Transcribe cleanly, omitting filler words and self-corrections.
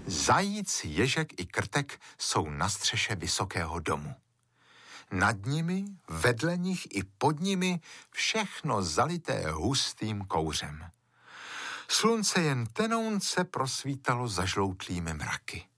Zajíc, ježek i krtek jsou na střeše vysokého domu. Nad nimi, vedle nich i pod nimi všechno zalité hustým kouřem. Slunce jen tenounce prosvítalo zažloutlými mraky.